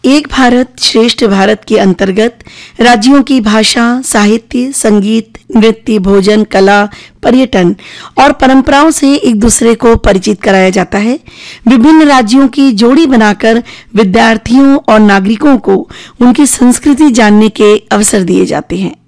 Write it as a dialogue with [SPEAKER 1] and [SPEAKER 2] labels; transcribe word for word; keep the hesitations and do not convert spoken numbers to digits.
[SPEAKER 1] एक भारत श्रेष्ठ भारत के अंतर्गत राज्यों की भाषा, साहित्य, संगीत, नृत्य, भोजन, कला, पर्यटन और परंपराओं से एक दूसरे को परिचित कराया जाता है। विभिन्न राज्यों की जोड़ी बनाकर विद्यार्थियों और नागरिकों को उनकी संस्कृति जानने के अवसर दिए जाते हैं।